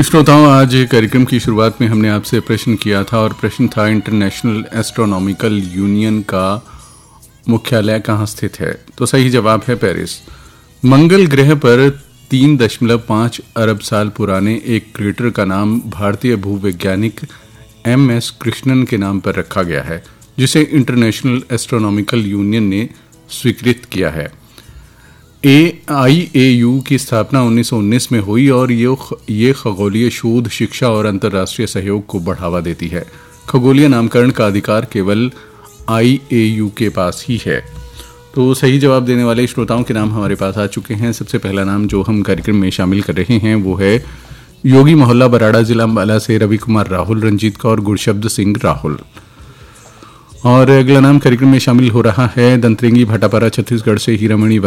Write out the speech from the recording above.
श्रोताओं, आज कार्यक्रम की शुरुआत में हमने आपसे प्रश्न किया था और प्रश्न था इंटरनेशनल एस्ट्रोनॉमिकल यूनियन का मुख्यालय कहाँ स्थित है। तो सही जवाब है पेरिस। मंगल ग्रह पर 3.5 अरब साल पुराने एक क्रेटर का नाम भारतीय भूवैज्ञानिक MS कृष्णन के नाम पर रखा गया है, जिसे इंटरनेशनल एस्ट्रोनॉमिकल यूनियन ने स्वीकृत किया है। IAU की स्थापना 1919 में हुई और ये खगोलीय शोध, शिक्षा और अंतर्राष्ट्रीय सहयोग को बढ़ावा देती है। खगोलीय नामकरण का अधिकार केवल IAU के पास ही है। तो सही जवाब देने वाले श्रोताओं के नाम हमारे पास आ चुके हैं। सबसे पहला नाम जो हम कार्यक्रम में शामिल कर रहे हैं वो है योगी मोहल्ला, बराड़ा, जिला अंबाला से रवि कुमार राहुल, रंजीत कौर, गुरशब्द सिंह राहुल। और अगला नाम कार्यक्रम में शामिल हो रहा है दंतरेंगी, भाटापारा, छत्तीसगढ़ से हीरामणि